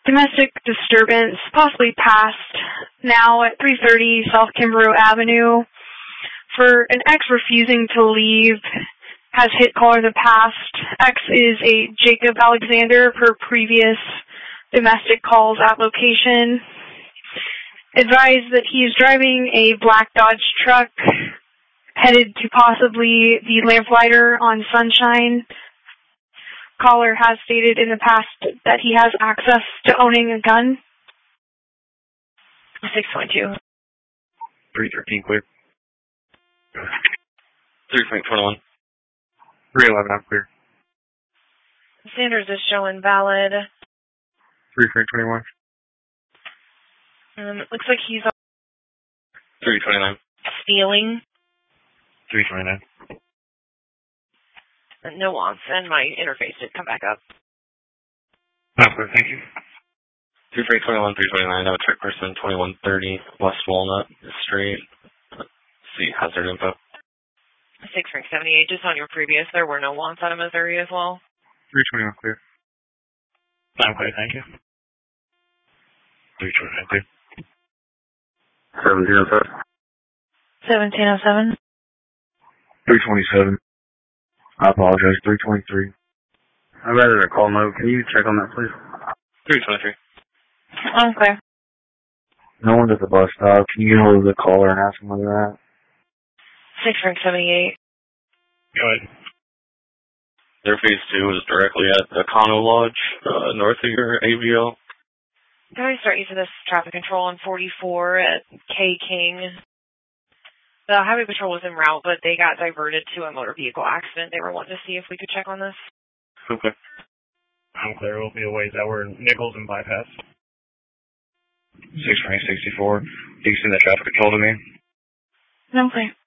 domestic disturbance, possibly past, now at 330 South Kimbrough Avenue. For an ex refusing to leave, has hit caller in the past. X is a Jacob Alexander per previous domestic calls at location. Advised that he is driving a black Dodge truck headed to possibly the Lamplighter on Sunshine. Caller has stated in the past that he has access to owning a gun. 622. 313 clear. 3.21. 311 I'm clear. Sanders is showing valid. 321. Looks like he's 329. stealing. 329. No wants, and my interface did come back up. I'm clear, thank you. 321, 329. Now check person 2130 West Walnut Street. Let's see hazard info. 678. Just on your previous, there were no wants out of Missouri as well. 321 clear. I'm clear, thank you. 329 clear. 1707. 1707. 327. I apologize, 323. I'd rather a call note. Can you check on that, please? 323. I'm clear. No one's at the bus stop. Can you get hold of the caller and ask them where they're at? 678. Go ahead. Their phase 2 is directly at the Econo Lodge, north of your AVO. Can I start using this traffic control on 44 at K King? The highway patrol was en route, but they got diverted to a motor vehicle accident. They were wanting to see if we could check on this. Okay. I'm clear. We'll be a ways that we're Nichols and bypass. 664. Do you send that traffic control to me? Okay.